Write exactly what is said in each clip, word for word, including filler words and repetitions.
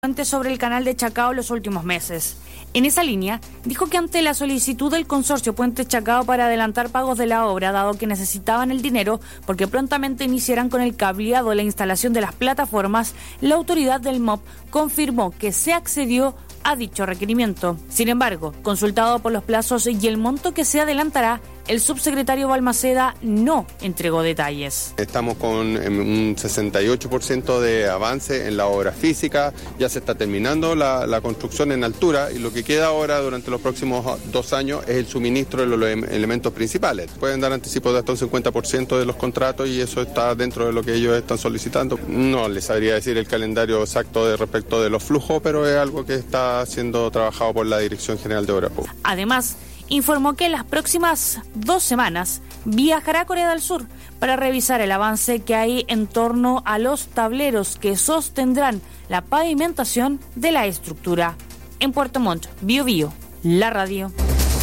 sobre el canal de Chacao los últimos meses. En esa línea, dijo que ante la solicitud del consorcio Puente Chacao para adelantar pagos de la obra, dado que necesitaban el dinero porque prontamente iniciarán con el cableado y la instalación de las plataformas, la autoridad del M O P confirmó que se accedió a dicho requerimiento. Sin embargo, consultado por los plazos y el monto que se adelantará, el subsecretario Balmaceda no entregó detalles. Estamos con un sesenta y ocho por ciento de avance en la obra física, ya se está terminando la, la construcción en altura y lo que queda ahora durante los próximos dos años es el suministro de los elementos principales. Pueden dar anticipos de hasta un cincuenta por ciento de los contratos y eso está dentro de lo que ellos están solicitando. No les sabría decir el calendario exacto de respecto de los flujos, pero es algo que está siendo trabajado por la Dirección General de Obras Públicas. Además, informó que en las próximas dos semanas viajará a Corea del Sur para revisar el avance que hay en torno a los tableros que sostendrán la pavimentación de la estructura. En Puerto Montt, Bio Bio, la radio.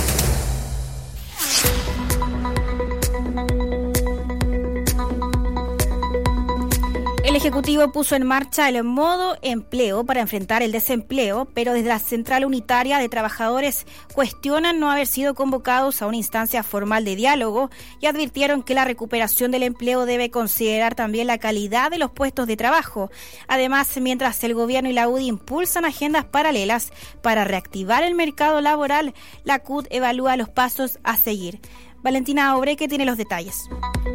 El Ejecutivo puso en marcha el modo empleo para enfrentar el desempleo, pero desde la Central Unitaria de Trabajadores cuestionan no haber sido convocados a una instancia formal de diálogo y advirtieron que la recuperación del empleo debe considerar también la calidad de los puestos de trabajo. Además, mientras el gobierno y la U D I impulsan agendas paralelas para reactivar el mercado laboral, la C U T evalúa los pasos a seguir. Valentina Obreque tiene los detalles.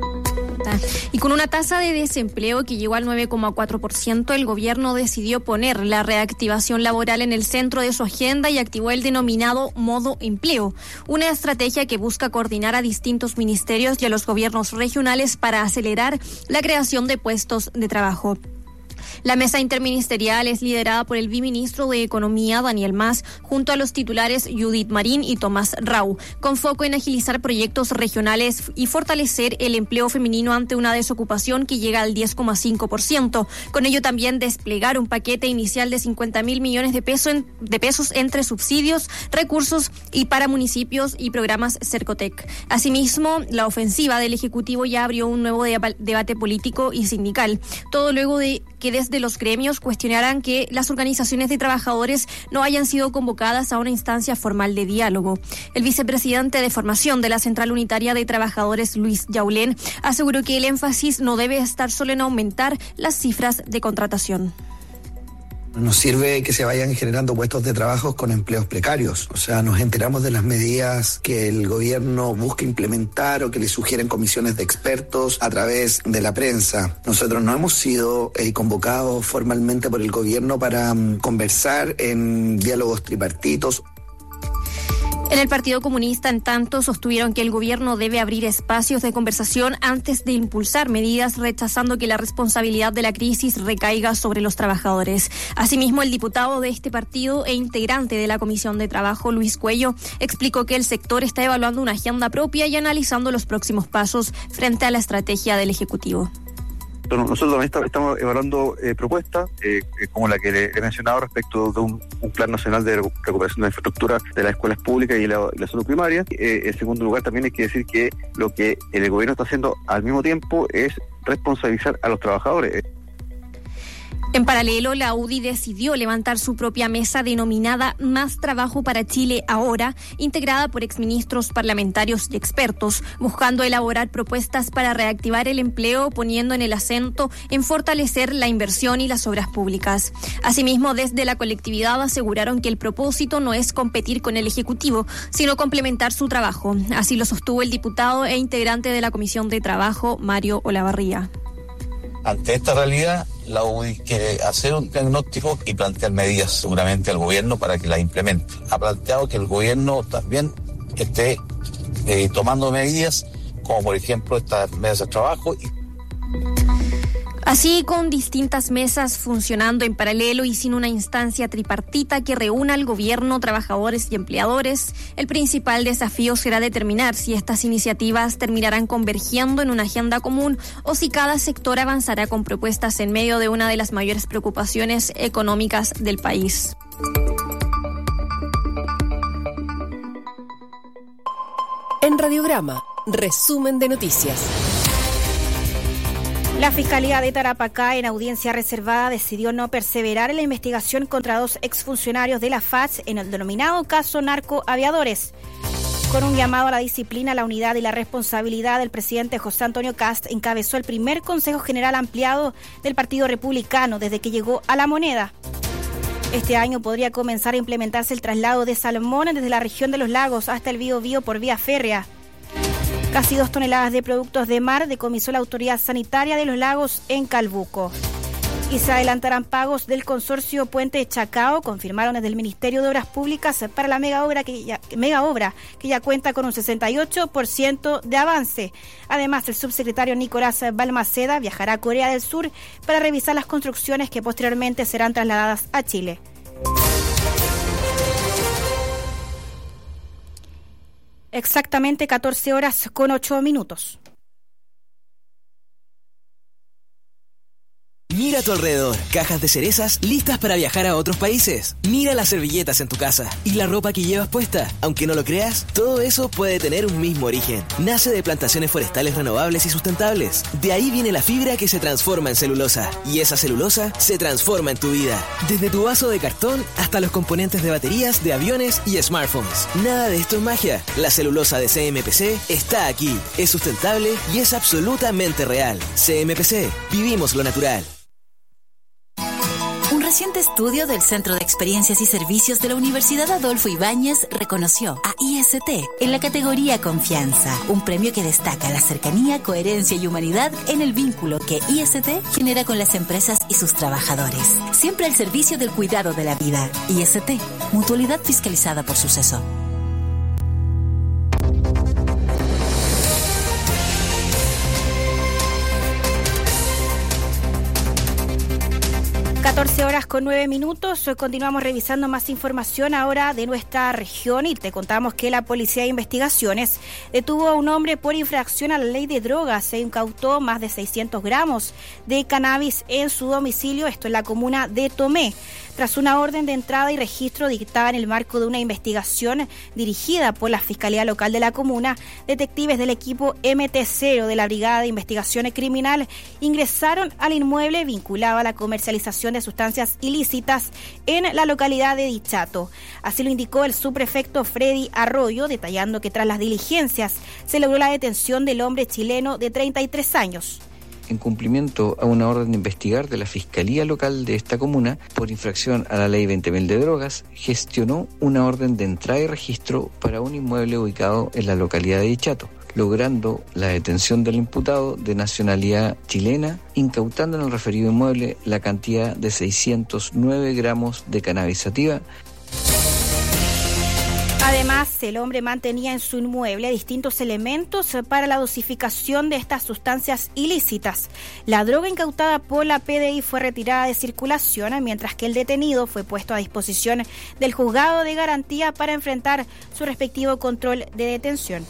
Y con una tasa de desempleo que llegó al nueve coma cuatro por ciento, el gobierno decidió poner la reactivación laboral en el centro de su agenda y activó el denominado modo empleo, una estrategia que busca coordinar a distintos ministerios y a los gobiernos regionales para acelerar la creación de puestos de trabajo. La mesa interministerial es liderada por el viceministro de Economía, Daniel Mas, junto a los titulares Judith Marín y Tomás Rau, con foco en agilizar proyectos regionales y fortalecer el empleo femenino ante una desocupación que llega al diez coma cinco por ciento. Con ello también desplegar un paquete inicial de cincuenta mil millones de, peso en, de pesos entre subsidios, recursos y para municipios y programas Cercotec. Asimismo, la ofensiva del Ejecutivo ya abrió un nuevo deba- debate político y sindical, todo luego de que desde los gremios cuestionaran que las organizaciones de trabajadores no hayan sido convocadas a una instancia formal de diálogo. El vicepresidente de formación de la Central Unitaria de Trabajadores, Luis Yaulén, aseguró que el énfasis no debe estar solo en aumentar las cifras de contratación. Nos sirve que se vayan generando puestos de trabajo con empleos precarios. O sea, nos enteramos de las medidas que el gobierno busca implementar o que le sugieren comisiones de expertos a través de la prensa. Nosotros no hemos sido eh, convocados formalmente por el gobierno para um, conversar en diálogos tripartitos. En el Partido Comunista, en tanto, sostuvieron que el gobierno debe abrir espacios de conversación antes de impulsar medidas, rechazando que la responsabilidad de la crisis recaiga sobre los trabajadores. Asimismo, el diputado de este partido e integrante de la Comisión de Trabajo, Luis Cuello, explicó que el sector está evaluando una agenda propia y analizando los próximos pasos frente a la estrategia del Ejecutivo. Nosotros también estamos evaluando eh, propuestas, eh, como la que le he mencionado respecto de un, un plan nacional de recuperación de la infraestructura de las escuelas públicas y la, la salud primaria. Eh, en segundo lugar, también hay que decir que lo que el gobierno está haciendo al mismo tiempo es responsabilizar a los trabajadores. En paralelo, la U D I decidió levantar su propia mesa denominada Más Trabajo para Chile Ahora, integrada por exministros parlamentarios y expertos, buscando elaborar propuestas para reactivar el empleo, poniendo en el acento en fortalecer la inversión y las obras públicas. Asimismo, desde la colectividad aseguraron que el propósito no es competir con el Ejecutivo, sino complementar su trabajo. Así lo sostuvo el diputado e integrante de la Comisión de Trabajo, Mario Olavarría. Ante esta realidad, la U D I quiere hacer un diagnóstico y plantear medidas seguramente al gobierno para que las implemente. Ha planteado que el gobierno también esté eh, tomando medidas, como por ejemplo estas mesas de trabajo. Así, con distintas mesas funcionando en paralelo y sin una instancia tripartita que reúna al gobierno, trabajadores y empleadores, el principal desafío será determinar si estas iniciativas terminarán convergiendo en una agenda común o si cada sector avanzará con propuestas en medio de una de las mayores preocupaciones económicas del país. En Radiograma, resumen de noticias. La Fiscalía de Tarapacá, en audiencia reservada, decidió no perseverar en la investigación contra dos exfuncionarios de la F A C en el denominado caso Narcoaviadores. Con un llamado a la disciplina, la unidad y la responsabilidad, del presidente José Antonio Kast encabezó el primer Consejo General ampliado del Partido Republicano desde que llegó a La Moneda. Este año podría comenzar a implementarse el traslado de salmón desde la región de los lagos hasta el Biobío por vía férrea. Casi dos toneladas de productos de mar decomisó la autoridad sanitaria de los lagos en Calbuco. Y se adelantarán pagos del consorcio Puente Chacao, confirmaron desde el Ministerio de Obras Públicas para la mega obra que ya, mega obra, que ya cuenta con un sesenta y ocho por ciento de avance. Además, el subsecretario Nicolás Balmaceda viajará a Corea del Sur para revisar las construcciones que posteriormente serán trasladadas a Chile. Exactamente catorce horas con ocho minutos. Mira a tu alrededor, cajas de cerezas listas para viajar a otros países. Mira las servilletas en tu casa y la ropa que llevas puesta. Aunque no lo creas, todo eso puede tener un mismo origen. Nace de plantaciones forestales renovables y sustentables. De ahí viene la fibra que se transforma en celulosa. Y esa celulosa se transforma en tu vida. Desde tu vaso de cartón hasta los componentes de baterías, de aviones y smartphones. Nada de esto es magia. La celulosa de C M P C está aquí. Es sustentable y es absolutamente real. C M P C. Vivimos lo natural. Un reciente estudio del Centro de Experiencias y Servicios de la Universidad Adolfo Ibáñez reconoció a I S T en la categoría Confianza, un premio que destaca la cercanía, coherencia y humanidad en el vínculo que I S T genera con las empresas y sus trabajadores. Siempre al servicio del cuidado de la vida. I S T, mutualidad fiscalizada por Suceso. catorce horas con nueve minutos. Hoy continuamos revisando más información ahora de nuestra región y te contamos que la Policía de Investigaciones detuvo a un hombre por infracción a la ley de drogas. Se incautó más de seiscientos gramos de cannabis en su domicilio, esto en la comuna de Tomé. Tras una orden de entrada y registro dictada en el marco de una investigación dirigida por la Fiscalía Local de la comuna, detectives del equipo M T cero de la Brigada de Investigación Criminal ingresaron al inmueble vinculado a la comercialización de sustancias ilícitas en la localidad de Dichato. Así lo indicó el subprefecto Freddy Arroyo, detallando que tras las diligencias se logró la detención del hombre chileno de treinta y tres años. En cumplimiento a una orden de investigar de la Fiscalía Local de esta comuna por infracción a la Ley veinte mil de drogas, gestionó una orden de entrada y registro para un inmueble ubicado en la localidad de Dichato, logrando la detención del imputado de nacionalidad chilena, incautando en el referido inmueble la cantidad de seiscientos nueve gramos de cannabis sativa. Además, el hombre mantenía en su inmueble distintos elementos para la dosificación de estas sustancias ilícitas. La droga incautada por la P D I fue retirada de circulación, mientras que el detenido fue puesto a disposición del juzgado de garantía para enfrentar su respectivo control de detención.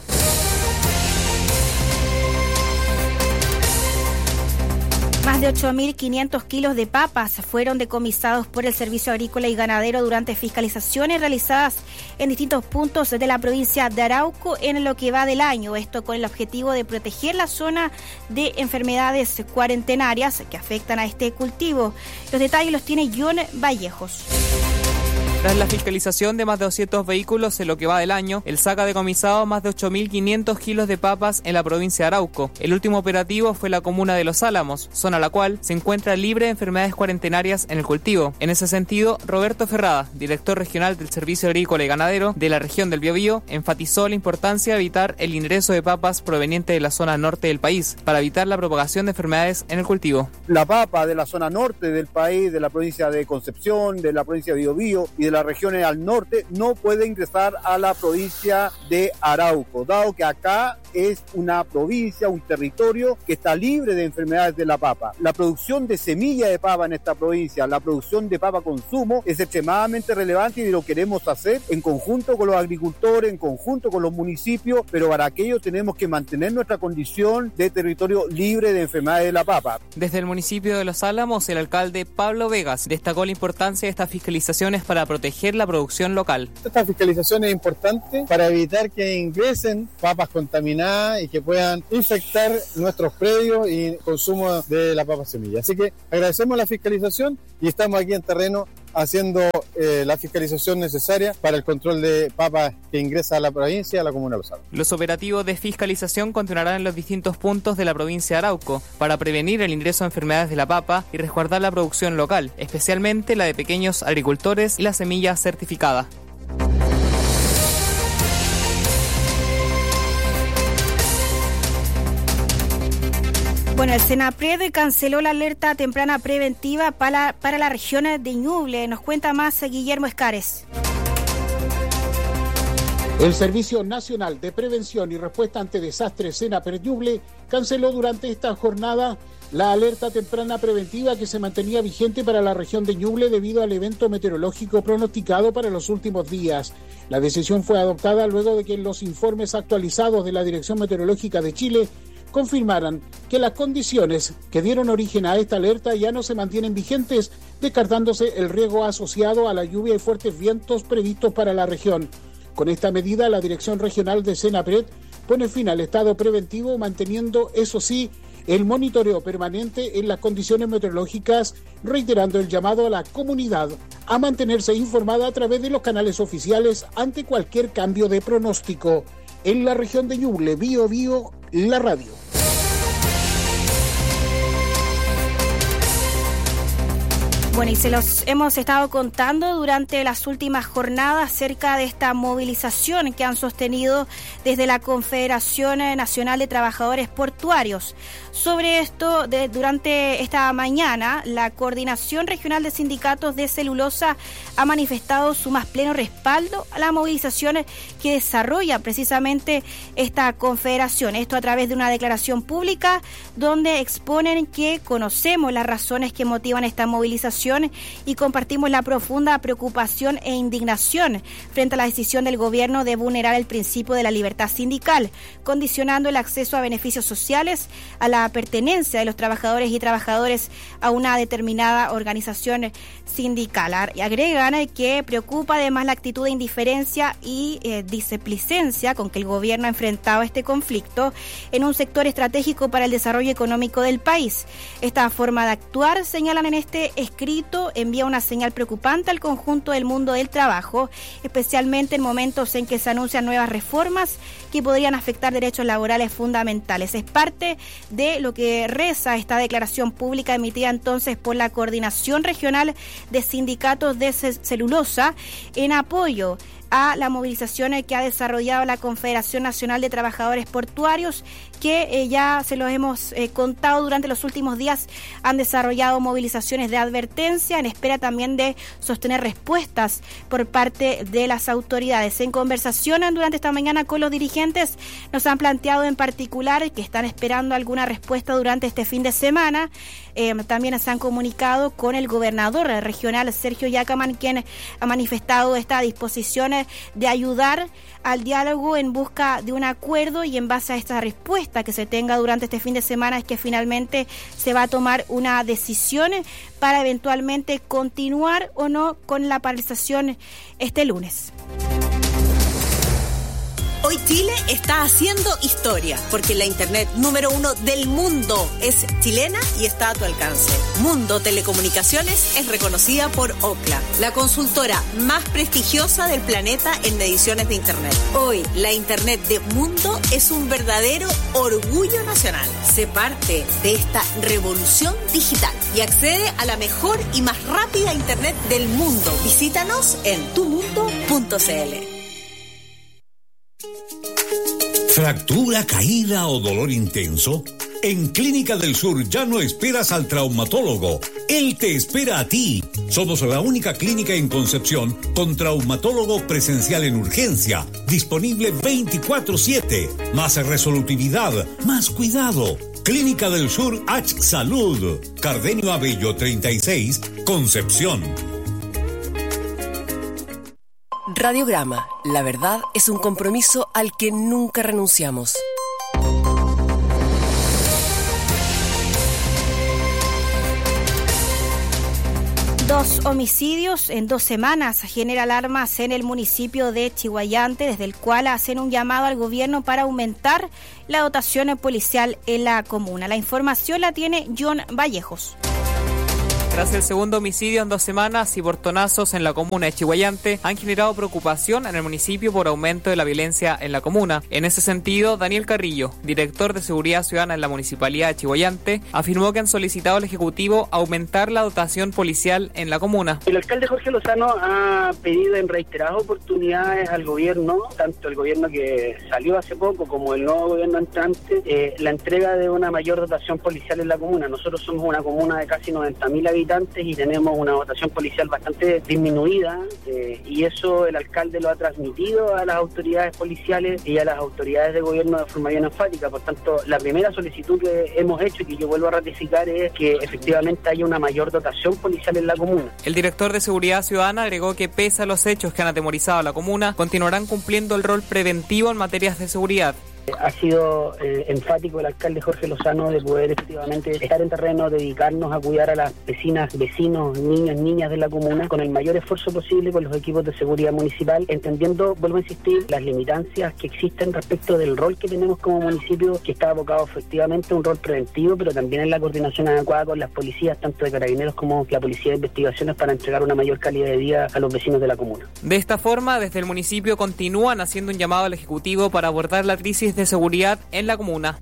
Más de ocho mil quinientos kilos de papas fueron decomisados por el Servicio Agrícola y Ganadero durante fiscalizaciones realizadas en distintos puntos de la provincia de Arauco en lo que va del año. Esto con el objetivo de proteger la zona de enfermedades cuarentenarias que afectan a este cultivo. Los detalles los tiene John Vallejos. Tras la fiscalización de más de doscientos vehículos en lo que va del año, el S A C ha decomisado más de ocho mil quinientos kilos de papas en la provincia de Arauco. El último operativo fue la comuna de Los Álamos, zona la cual se encuentra libre de enfermedades cuarentenarias en el cultivo. En ese sentido, Roberto Ferrada, director regional del Servicio Agrícola y Ganadero de la región del Biobío, enfatizó la importancia de evitar el ingreso de papas provenientes de la zona norte del país para evitar la propagación de enfermedades en el cultivo. La papa de la zona norte del país, de la provincia de Concepción, de la provincia de Biobío y de las regiones al norte, no puede ingresar a la provincia de Arauco, dado que acá es una provincia, un territorio que está libre de enfermedades de la papa. La producción de semilla de papa en esta provincia, la producción de papa consumo es extremadamente relevante y lo queremos hacer en conjunto con los agricultores, en conjunto con los municipios, pero para aquello tenemos que mantener nuestra condición de territorio libre de enfermedades de la papa. Desde el municipio de Los Álamos, el alcalde Pablo Vegas destacó la importancia de estas fiscalizaciones para proteger proteger la producción local. Esta fiscalización es importante para evitar que ingresen papas contaminadas y que puedan infectar nuestros predios y consumo de la papa semilla. Así que agradecemos la fiscalización y estamos aquí en terreno haciendo eh, la fiscalización necesaria para el control de papas que ingresa a la provincia y a la comuna de Los Álamos. Los operativos de fiscalización continuarán en los distintos puntos de la provincia de Arauco para prevenir el ingreso de enfermedades de la papa y resguardar la producción local, especialmente la de pequeños agricultores y la semilla certificada. Bueno, el Senapred canceló la alerta temprana preventiva para, para la región de Ñuble. Nos cuenta más Guillermo Escares. El Servicio Nacional de Prevención y Respuesta ante Desastres Senapred Ñuble canceló durante esta jornada la alerta temprana preventiva que se mantenía vigente para la región de Ñuble debido al evento meteorológico pronosticado para los últimos días. La decisión fue adoptada luego de que en los informes actualizados de la Dirección Meteorológica de Chile confirmaran que las condiciones que dieron origen a esta alerta ya no se mantienen vigentes, descartándose el riesgo asociado a la lluvia y fuertes vientos previstos para la región. Con esta medida, la Dirección Regional de Senapred pone fin al estado preventivo, manteniendo, eso sí, el monitoreo permanente en las condiciones meteorológicas, reiterando el llamado a la comunidad a mantenerse informada a través de los canales oficiales ante cualquier cambio de pronóstico. En la región de Ñuble, Bío Bío, la radio. Bueno, y se los hemos estado contando durante las últimas jornadas acerca de esta movilización que han sostenido desde la Confederación Nacional de Trabajadores Portuarios. Sobre esto, de, durante esta mañana, la Coordinación Regional de Sindicatos de Celulosa ha manifestado su más pleno respaldo a la movilización que desarrolla precisamente esta confederación. Esto a través de una declaración pública donde exponen que conocemos las razones que motivan esta movilización y compartimos la profunda preocupación e indignación frente a la decisión del gobierno de vulnerar el principio de la libertad sindical, condicionando el acceso a beneficios sociales, a la pertenencia de los trabajadores y trabajadoras a una determinada organización sindical. Y agregan que preocupa además la actitud de indiferencia y eh, displicencia con que el gobierno ha enfrentado este conflicto en un sector estratégico para el desarrollo económico del país. Esta forma de actuar, señalan en este escrito, envía una señal preocupante al conjunto del mundo del trabajo, especialmente en momentos en que se anuncian nuevas reformas que podrían afectar derechos laborales fundamentales. Es parte de lo que reza esta declaración pública emitida entonces por la Coordinación Regional de Sindicatos de Celulosa en apoyo a la movilización que ha desarrollado la Confederación Nacional de Trabajadores Portuarios, que eh, ya se los hemos eh, contado durante los últimos días, han desarrollado movilizaciones de advertencia en espera también de sostener respuestas por parte de las autoridades. En conversación durante esta mañana con los dirigentes nos han planteado en particular que están esperando alguna respuesta durante este fin de semana. Eh, también se han comunicado con el gobernador regional Sergio Yacaman, quien ha manifestado esta disposición de ayudar al diálogo en busca de un acuerdo, y en base a esta respuesta que se tenga durante este fin de semana es que finalmente se va a tomar una decisión para eventualmente continuar o no con la paralización este lunes. Hoy Chile está haciendo historia, porque la internet número uno del mundo es chilena y está a tu alcance. Mundo Telecomunicaciones es reconocida por Ookla, la consultora más prestigiosa del planeta en mediciones de internet. Hoy, la internet de Mundo es un verdadero orgullo nacional. Sé parte de esta revolución digital y accede a la mejor y más rápida internet del mundo. Visítanos en tu mundo punto c l. ¿Fractura, caída o dolor intenso? En Clínica del Sur ya no esperas al traumatólogo. Él te espera a ti. Somos la única clínica en Concepción con traumatólogo presencial en urgencia, disponible veinticuatro siete. Más resolutividad, más cuidado. Clínica del Sur H Salud. Cardenio Abello treinta y seis, Concepción. Radiograma. La verdad es un compromiso al que nunca renunciamos. Dos homicidios en dos semanas genera alarmas en el municipio de Chiguayante, desde el cual hacen un llamado al gobierno para aumentar la dotación policial en la comuna. La información la tiene John Vallejos. Tras el segundo homicidio en dos semanas y portonazos en la comuna de Chiguayante, han generado preocupación en el municipio por aumento de la violencia en la comuna. En ese sentido, Daniel Carrillo, director de Seguridad Ciudadana en la Municipalidad de Chiguayante, afirmó que han solicitado al Ejecutivo aumentar la dotación policial en la comuna. El alcalde Jorge Lozano ha pedido en reiteradas oportunidades al gobierno, tanto el gobierno que salió hace poco como el nuevo gobierno entrante, eh, la entrega de una mayor dotación policial en la comuna. Nosotros somos una comuna de casi noventa mil habitantes y tenemos una dotación policial bastante disminuida eh, y eso el alcalde lo ha transmitido a las autoridades policiales y a las autoridades de gobierno de forma bien enfática. Por tanto, la primera solicitud que hemos hecho y que yo vuelvo a ratificar es que efectivamente haya una mayor dotación policial en la comuna. El director de Seguridad Ciudadana agregó que pese a los hechos que han atemorizado a la comuna, continuarán cumpliendo el rol preventivo en materias de seguridad. Ha sido eh, enfático el alcalde Jorge Lozano de poder efectivamente estar en terreno, dedicarnos a cuidar a las vecinas, vecinos, niños, niñas de la comuna con el mayor esfuerzo posible con los equipos de seguridad municipal, entendiendo, vuelvo a insistir, las limitancias que existen respecto del rol que tenemos como municipio, que está abocado efectivamente a un rol preventivo, pero también en la coordinación adecuada con las policías, tanto de carabineros como la policía de investigaciones, para entregar una mayor calidad de vida a los vecinos de la comuna. De esta forma, desde el municipio continúan haciendo un llamado al Ejecutivo para abordar la crisis de seguridad en la comuna.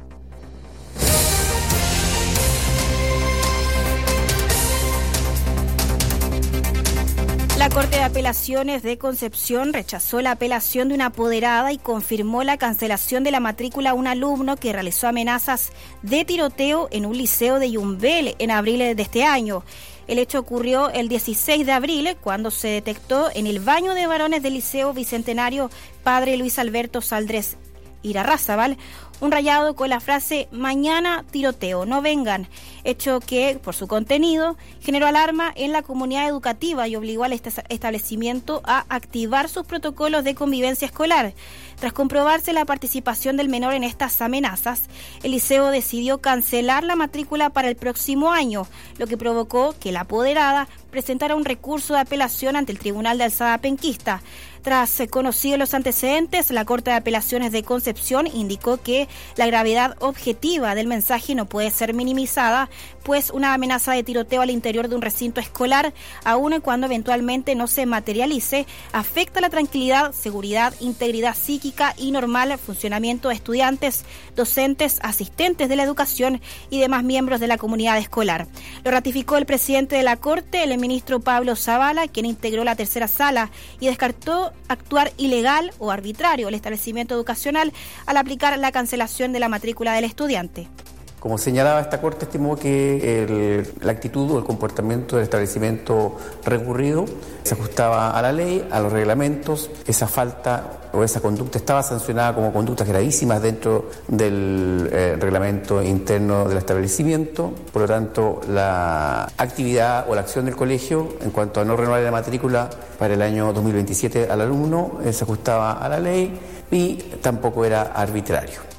La Corte de Apelaciones de Concepción rechazó la apelación de una apoderada y confirmó la cancelación de la matrícula a un alumno que realizó amenazas de tiroteo en un liceo de Yumbel en abril de este año. El hecho ocurrió el dieciséis de abril, cuando se detectó en el baño de varones del Liceo Bicentenario Padre Luis Alberto Saldrés Irarrázaval un rayado con la frase "mañana tiroteo, no vengan", hecho que, por su contenido, generó alarma en la comunidad educativa y obligó al establecimiento a activar sus protocolos de convivencia escolar. Tras comprobarse la participación del menor en estas amenazas, el liceo decidió cancelar la matrícula para el próximo año, lo que provocó que la apoderada presentara un recurso de apelación ante el Tribunal de Alzada Penquista. Tras conocidos los antecedentes, la Corte de Apelaciones de Concepción indicó que la gravedad objetiva del mensaje no puede ser minimizada, pues una amenaza de tiroteo al interior de un recinto escolar, aun cuando eventualmente no se materialice, afecta la tranquilidad, seguridad, integridad psíquica y normal funcionamiento de estudiantes, docentes, asistentes de la educación y demás miembros de la comunidad escolar. Lo ratificó el presidente de la Corte, el ministro Pablo Zavala, quien integró la tercera sala y descartó actuar ilegal o arbitrario el establecimiento educacional al aplicar la cancelación de la matrícula del estudiante. Como señalaba, esta Corte estimó que el, la actitud o el comportamiento del establecimiento recurrido se ajustaba a la ley, a los reglamentos. Esa falta o esa conducta estaba sancionada como conductas gravísimas dentro del eh, reglamento interno del establecimiento. Por lo tanto, la actividad o la acción del colegio en cuanto a no renovar la matrícula para el año dos mil veintisiete al alumno eh, se ajustaba a la ley y tampoco era arbitrario.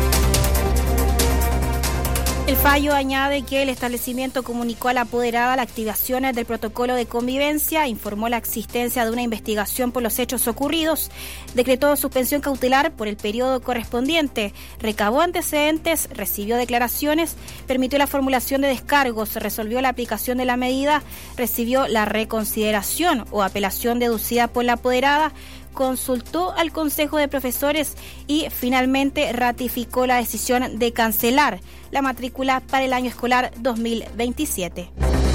El fallo añade que el establecimiento comunicó a la apoderada la activación del protocolo de convivencia, informó la existencia de una investigación por los hechos ocurridos, decretó suspensión cautelar por el periodo correspondiente, recabó antecedentes, recibió declaraciones, permitió la formulación de descargos, resolvió la aplicación de la medida, recibió la reconsideración o apelación deducida por la apoderada, consultó al Consejo de Profesores y finalmente ratificó la decisión de cancelar la matrícula para el año escolar dos mil veintisiete.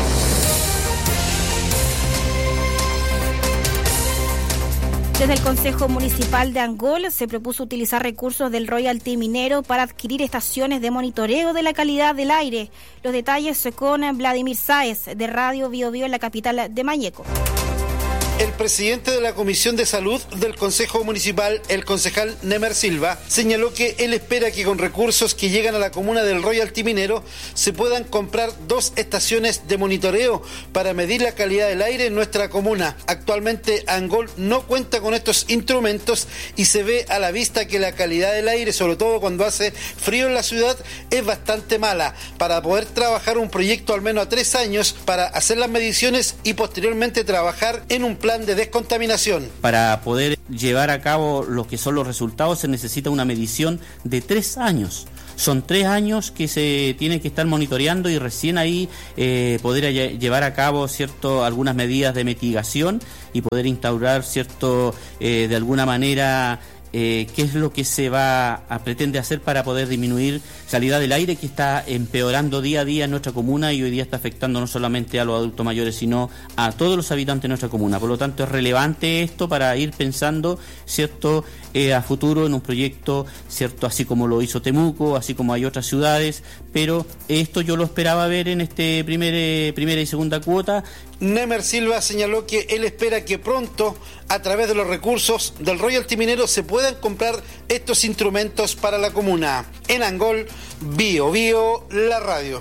Desde el Consejo Municipal de Angol se propuso utilizar recursos del royalty minero para adquirir estaciones de monitoreo de la calidad del aire. Los detalles con Vladimir Sáez de Radio Bio Bio en la capital de Mañeco. El presidente de la Comisión de Salud del Consejo Municipal, el concejal Nemer Silva, señaló que él espera que con recursos que llegan a la comuna del Royalty Minero se puedan comprar dos estaciones de monitoreo para medir la calidad del aire en nuestra comuna. Actualmente Angol no cuenta con estos instrumentos y se ve a la vista que la calidad del aire, sobre todo cuando hace frío en la ciudad, es bastante mala. Para poder trabajar un proyecto al menos a tres años para hacer las mediciones y posteriormente trabajar en un plan de descontaminación. Para poder llevar a cabo lo que son los resultados se necesita una medición de tres años. Son tres años que se tienen que estar monitoreando y recién ahí eh, poder llevar a cabo cierto algunas medidas de mitigación y poder instaurar cierto eh, de alguna manera eh, qué es lo que se va a pretende hacer para poder disminuir la calidad del aire que está empeorando día a día en nuestra comuna y hoy día está afectando no solamente a los adultos mayores sino a todos los habitantes de nuestra comuna. Por lo tanto es relevante esto para ir pensando cierto eh, a futuro en un proyecto cierto así como lo hizo Temuco, así como hay otras ciudades, pero esto yo lo esperaba ver en este primer, eh, primera y segunda cuota. Nemer Silva señaló que él espera que pronto, a través de los recursos del Royalty Minero, se puedan comprar estos instrumentos para la comuna. En Angol, Bio Bio, la radio.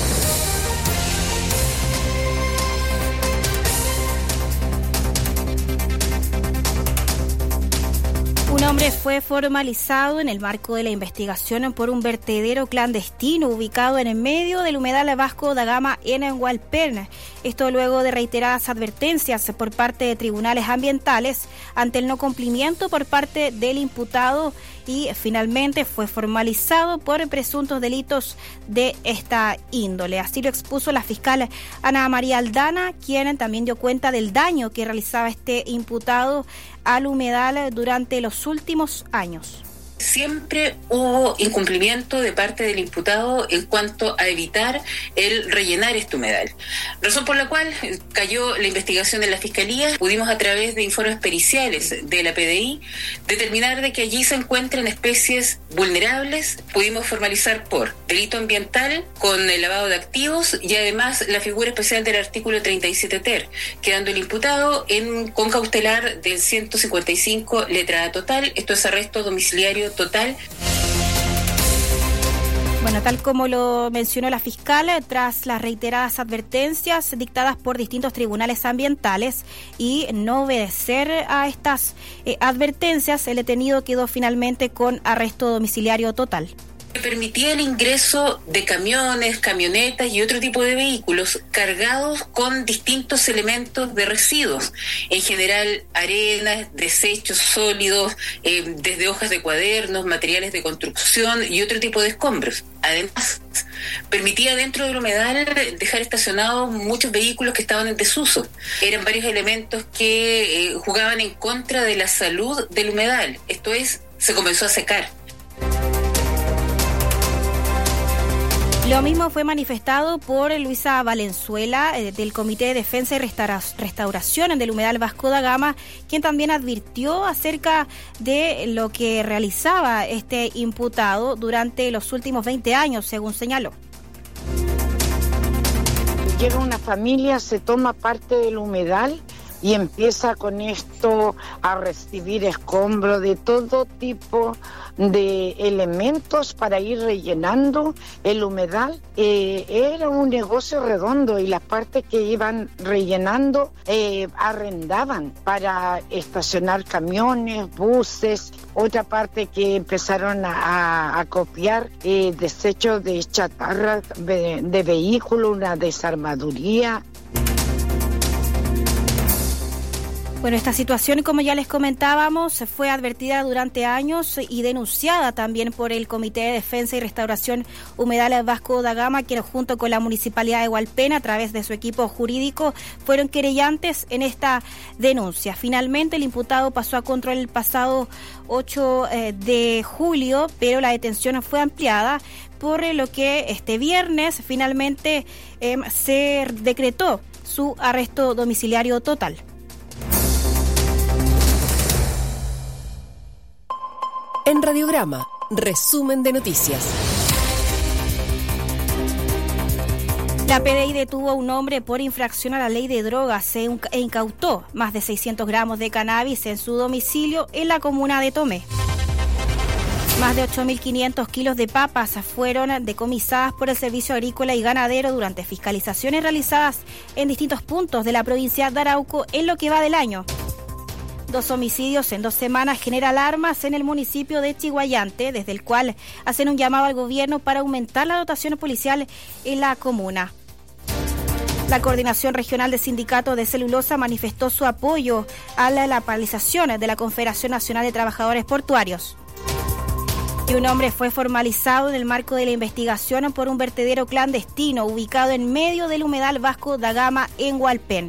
Un hombre fue formalizado en el marco de la investigación por un vertedero clandestino ubicado en el medio del humedal Vasco da Gama en Hualpén. Esto luego de reiteradas advertencias por parte de tribunales ambientales ante el no cumplimiento por parte del imputado y finalmente fue formalizado por presuntos delitos de esta índole. Así lo expuso la fiscal Ana María Aldana, quien también dio cuenta del daño que realizaba este imputado al humedal durante los últimos años. Siempre hubo incumplimiento de parte del imputado en cuanto a evitar el rellenar este humedal. Razón por la cual cayó la investigación de la Fiscalía. Pudimos a través de informes periciales de la P D I determinar de que allí se encuentran especies vulnerables. Pudimos formalizar por delito ambiental con el lavado de activos y además la figura especial del artículo treinta y siete ter, quedando el imputado en con cautelar del ciento cincuenta y cinco letra A total. Esto es arresto domiciliario total. Bueno, tal como lo mencionó la fiscal, tras las reiteradas advertencias dictadas por distintos tribunales ambientales y no obedecer a estas eh, advertencias, el detenido quedó finalmente con arresto domiciliario total. Permitía el ingreso de camiones, camionetas y otro tipo de vehículos cargados con distintos elementos de residuos, en general arenas, desechos sólidos, eh, desde hojas de cuadernos, materiales de construcción y otro tipo de escombros. Además, permitía dentro del humedal dejar estacionados muchos vehículos que estaban en desuso. Eran varios elementos que eh, jugaban en contra de la salud del humedal. Esto es, se comenzó a secar. Lo mismo fue manifestado por Luisa Valenzuela eh, del Comité de Defensa y Restaura- Restauración del Humedal Vasco da Gama, quien también advirtió acerca de lo que realizaba este imputado durante los últimos veinte años, según señaló. Llega una familia, se toma parte del humedal y empieza con esto a recibir escombros de todo tipo de elementos para ir rellenando el humedal. Eh, era un negocio redondo y las partes que iban rellenando eh, arrendaban para estacionar camiones, buses. Otra parte que empezaron a, a, a copiar eh, desechos de chatarra de, de vehículos, una desarmaduría. Bueno, esta situación, como ya les comentábamos, fue advertida durante años y denunciada también por el Comité de Defensa y Restauración Humedal Vasco da Gama, quien junto con la Municipalidad de Hualpén, a través de su equipo jurídico, fueron querellantes en esta denuncia. Finalmente, el imputado pasó a control el pasado ocho de julio, pero la detención fue ampliada, por lo que este viernes finalmente eh, se decretó su arresto domiciliario total. En Radiograma, resumen de noticias. La P D I detuvo a un hombre por infracción a la ley de drogas e incautó más de seiscientos gramos de cannabis en su domicilio en la comuna de Tomé. Más de ocho mil quinientos kilos de papas fueron decomisadas por el Servicio Agrícola y Ganadero durante fiscalizaciones realizadas en distintos puntos de la provincia de Arauco en lo que va del año. Dos homicidios en dos semanas genera alarmas en el municipio de Chiguayante, desde el cual hacen un llamado al gobierno para aumentar la dotación policial en la comuna. La Coordinación Regional de Sindicatos de Celulosa manifestó su apoyo a la, la paralización de la Confederación Nacional de Trabajadores Portuarios. Y un hombre fue formalizado en el marco de la investigación por un vertedero clandestino ubicado en medio del humedal Vasco da Gama en Hualpén.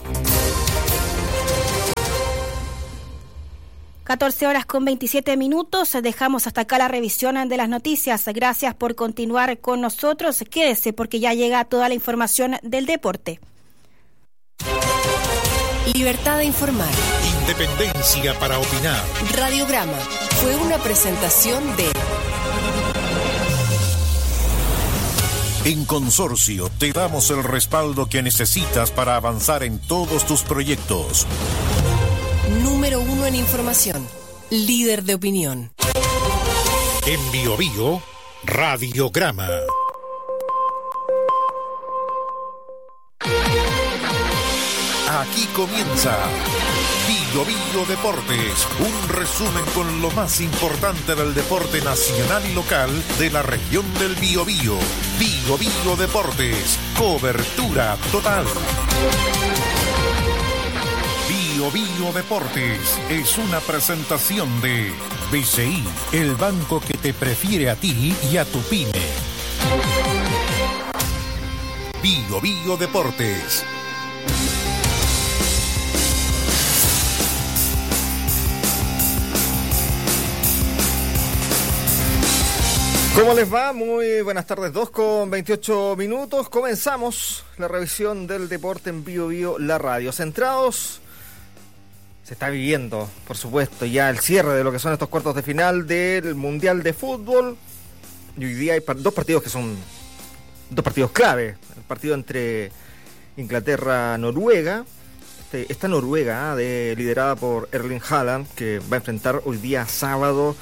catorce horas con veintisiete minutos. Dejamos hasta acá la revisión de las noticias. Gracias por continuar con nosotros. Quédese porque ya llega toda la información del deporte. Libertad de informar. Independencia para opinar. Radiograma fue una presentación de... En Consorcio te damos el respaldo que necesitas para avanzar en todos tus proyectos. Número uno en información. Líder de opinión. En Bio Bio, Radiograma. Aquí comienza Bio Bio Deportes, un resumen con lo más importante del deporte nacional y local de la región del Biobío. Bio Bio Deportes, cobertura total. Bio Bio Deportes es una presentación de B C I, el banco que te prefiere a ti y a tu pyme. Bio Bio Deportes. ¿Cómo les va? Muy buenas tardes, dos con veintiocho minutos. Comenzamos la revisión del deporte en Bio Bio, la radio. Centrados, se está viviendo, por supuesto, ya el cierre de lo que son estos cuartos de final del Mundial de Fútbol. Y hoy día hay dos partidos que son dos partidos clave. El partido entre Inglaterra-Noruega. Este, esta Noruega, ¿eh? de, liderada por Erling Haaland, que va a enfrentar hoy día sábado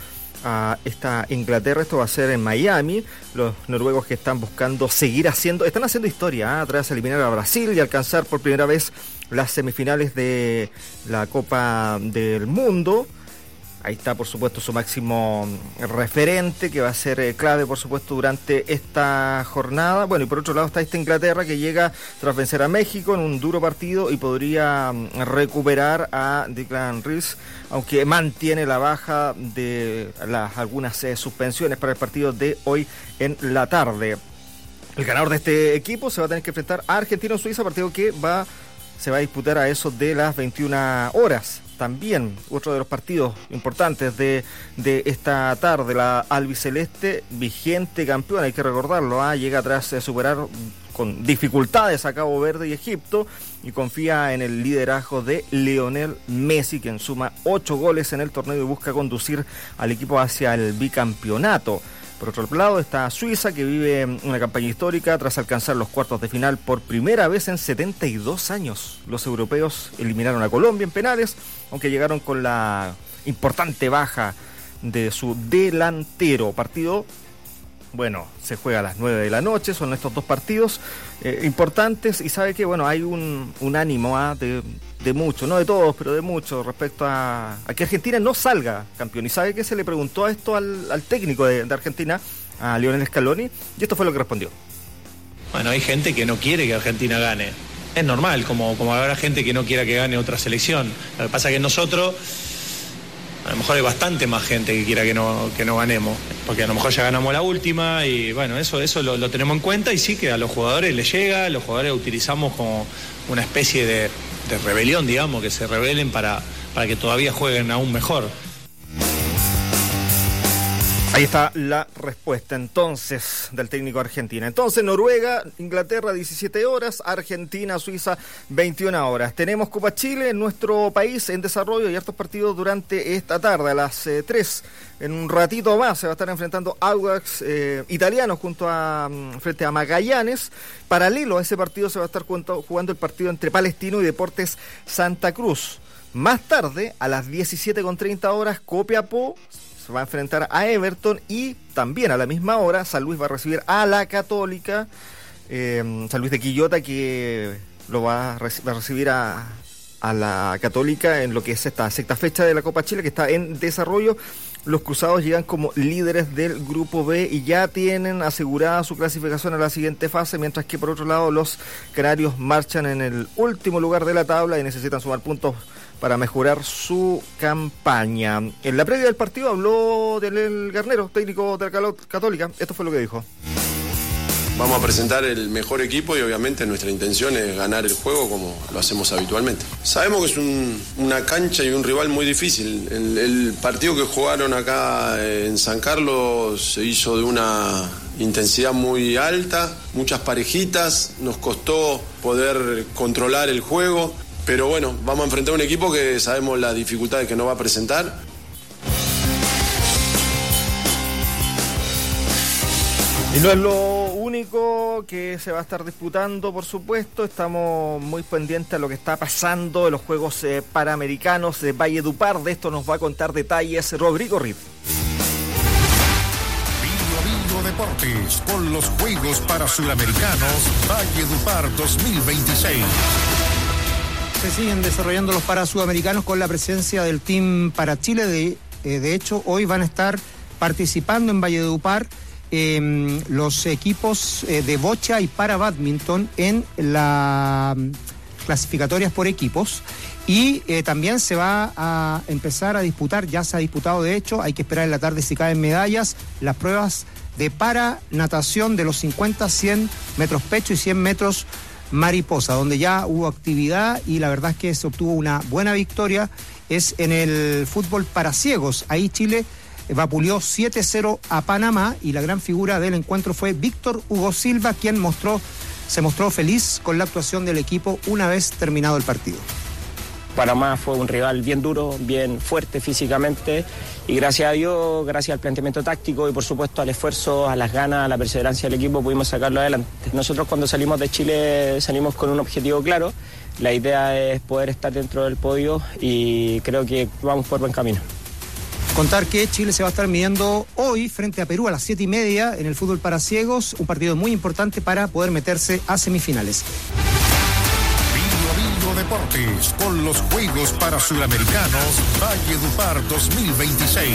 a esta Inglaterra. Esto va a ser en Miami. Los noruegos que están buscando seguir haciendo, están haciendo historia, ¿eh? tras eliminar a Brasil y alcanzar por primera vez las semifinales de la Copa del Mundo. Ahí está, por supuesto, su máximo referente, que va a ser eh, clave, por supuesto, durante esta jornada. Bueno, y por otro lado está esta Inglaterra, que llega tras vencer a México en un duro partido y podría um, recuperar a Declan Rice, aunque mantiene la baja de las algunas eh, suspensiones para el partido de hoy en la tarde. El ganador de este equipo se va a tener que enfrentar a Argentina o Suiza, partido que va se va a disputar a eso de las veintiuna horas. También otro de los partidos importantes de, de esta tarde, la albiceleste, vigente campeona, hay que recordarlo, ¿eh? llega tras eh, superar con dificultades a Cabo Verde y Egipto y confía en el liderazgo de Lionel Messi, quien suma ocho goles en el torneo y busca conducir al equipo hacia el bicampeonato. Por otro lado está Suiza, que vive una campaña histórica tras alcanzar los cuartos de final por primera vez en setenta y dos años. Los europeos eliminaron a Colombia en penales, aunque llegaron con la importante baja de su delantero. Partido, bueno, se juega a las nueve de la noche, son estos dos partidos eh, importantes, y sabe que, bueno, hay un, un ánimo ¿eh? de... de muchos, no de todos, pero de muchos, respecto a, a que Argentina no salga campeón. ¿Y sabe qué? Se le preguntó a esto al, al técnico de, de Argentina, a Lionel Scaloni, y esto fue lo que respondió. Bueno, hay gente que no quiere que Argentina gane. Es normal, como, como habrá gente que no quiera que gane otra selección. Lo que pasa es que nosotros, a lo mejor hay bastante más gente que quiera que no, que no ganemos, porque a lo mejor ya ganamos la última, y bueno, eso, eso lo, lo tenemos en cuenta, y sí que a los jugadores les llega, los jugadores utilizamos como una especie de de rebelión, digamos, que se rebelen para, para que todavía jueguen aún mejor. Ahí está la respuesta entonces del técnico argentino. Entonces Noruega, Inglaterra diecisiete horas, Argentina, Suiza veintiuna horas. Tenemos Copa Chile en nuestro país en desarrollo y hartos partidos durante esta tarde a las eh, tres. En un ratito más se va a estar enfrentando Audax eh, italiano junto a frente a Magallanes. Paralelo a ese partido se va a estar jugando el partido entre Palestino y Deportes Santa Cruz. Más tarde, a las diecisiete con treinta horas, Copiapó se va a enfrentar a Everton y también a la misma hora San Luis va a recibir a la Católica, eh, San Luis de Quillota, que lo va a, rec- va a recibir a, a la Católica en lo que es esta sexta fecha de la Copa Chile que está en desarrollo. Los cruzados llegan como líderes del Grupo B y ya tienen asegurada su clasificación a la siguiente fase, mientras que por otro lado los canarios marchan en el último lugar de la tabla y necesitan sumar puntos para mejorar su campaña. En la previa del partido habló Daniel Garnero, técnico de la Católica. Esto fue lo que dijo. Vamos a presentar el mejor equipo y obviamente nuestra intención es ganar el juego como lo hacemos habitualmente. Sabemos que es un, una cancha y un rival muy difícil. El, el partido que jugaron acá en San Carlos se hizo de una intensidad muy alta, muchas parejitas, nos costó poder controlar el juego. Pero bueno, vamos a enfrentar a un equipo que sabemos las dificultades que nos va a presentar. Y no es lo único que se va a estar disputando, por supuesto. Estamos muy pendientes a lo que está pasando en los Juegos eh, Panamericanos de Valledupar. De esto nos va a contar detalles Rodrigo Riz. Bio Bio Deportes con los Juegos para Suramericanos Valledupar dos mil veintiséis. Se siguen desarrollando los Parasudamericanos con la presencia del Team para Chile. De, eh, de hecho, hoy van a estar participando en Valledupar eh, los equipos eh, de bocha y para badminton en las clasificatorias por equipos. Y eh, también se va a empezar a disputar, ya se ha disputado de hecho, hay que esperar en la tarde si caen medallas, las pruebas de para natación de los cincuenta, cien metros pecho y cien metros mariposa, donde ya hubo actividad y la verdad es que se obtuvo una buena victoria, es en el fútbol para ciegos. Ahí Chile vapuleó siete cero a Panamá y la gran figura del encuentro fue Víctor Hugo Silva, quien mostró, se mostró feliz con la actuación del equipo una vez terminado el partido. Panamá fue un rival bien duro, bien fuerte físicamente y gracias a Dios, gracias al planteamiento táctico y por supuesto al esfuerzo, a las ganas, a la perseverancia del equipo pudimos sacarlo adelante. Nosotros cuando salimos de Chile salimos con un objetivo claro, la idea es poder estar dentro del podio y creo que vamos por buen camino. Contar que Chile se va a estar midiendo hoy frente a Perú a las siete y media en el fútbol para ciegos, un partido muy importante para poder meterse a semifinales. Deportes con los Juegos para Suramericanos Valledupar dos mil veintiséis.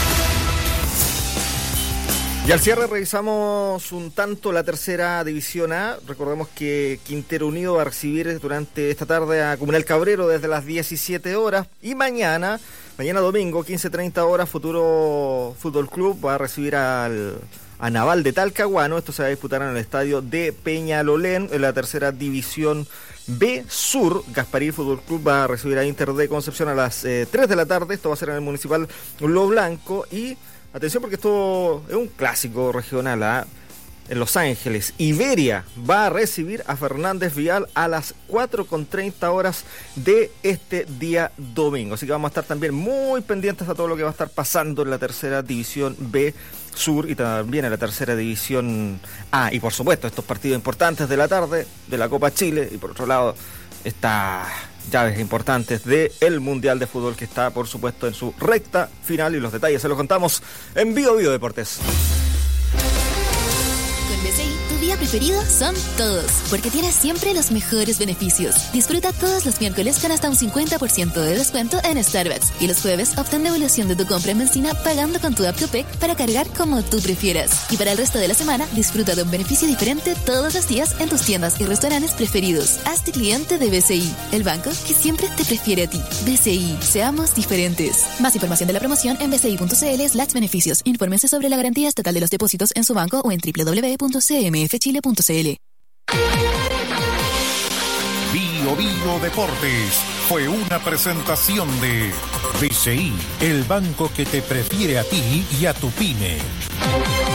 Y al cierre revisamos un tanto la tercera división A. Recordemos que Quintero Unido va a recibir durante esta tarde a Comunal Cabrero desde las diecisiete horas y mañana, mañana domingo, quince treinta horas, Futuro Fútbol Club va a recibir al a Naval de Talcahuano. Esto se va a disputar en el estadio de Peñalolén en la tercera división B Sur. Gasparí Fútbol Club va a recibir a Inter de Concepción a las eh, tres de la tarde. Esto va a ser en el Municipal Lo Blanco. Y atención porque esto es un clásico regional, ¿eh? En Los Ángeles, Iberia va a recibir a Fernández Vial a las cuatro con treinta horas de este día domingo. Así que vamos a estar también muy pendientes a todo lo que va a estar pasando en la tercera división B Sur y también en la tercera división A. Y por supuesto estos partidos importantes de la tarde de la Copa Chile y por otro lado estas llaves importantes del Mundial de Fútbol que está por supuesto en su recta final y los detalles se los contamos en Bio Bio Deportes. B C I, tu día preferido son todos, porque tienes siempre los mejores beneficios. Disfruta todos los miércoles con hasta un cincuenta por ciento de descuento en Starbucks y los jueves obtén devolución de tu compra en benzina pagando con tu app Copec para cargar como tú prefieras. Y para el resto de la semana, disfruta de un beneficio diferente todos los días en tus tiendas y restaurantes preferidos. Hazte cliente de B C I, el banco que siempre te prefiere a ti. B C I, seamos diferentes. Más información de la promoción en bci.cl slash beneficios. Infórmense sobre la garantía estatal de los depósitos en su banco o en doble u doble u doble u punto c m f chile punto c l. Bio Bio Deportes fue una presentación de B C I, el banco que te prefiere a ti y a tu pyme.